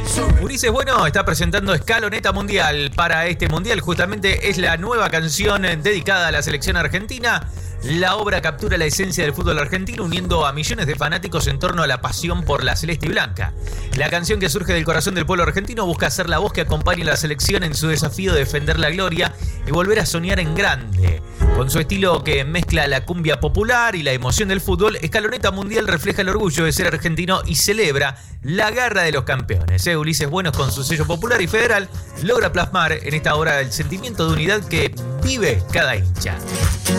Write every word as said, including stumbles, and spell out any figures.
Ulises Bueno está presentando Escaloneta Mundial. Para este mundial justamente es la nueva canción dedicada a la selección argentina. La obra captura la esencia del fútbol argentino, uniendo a millones de fanáticos en torno a la pasión por la celeste y blanca. La canción, que surge del corazón del pueblo argentino, busca ser la voz que acompañe a la selección en su desafío de defender la gloria y volver a soñar en grande. Con su estilo que mezcla la cumbia popular y la emoción del fútbol, Escaloneta Mundial refleja el orgullo de ser argentino y celebra la garra de los campeones. ¿Eh? Ulises Buenos, con su sello popular y federal, logra plasmar en esta obra el sentimiento de unidad que vive cada hincha.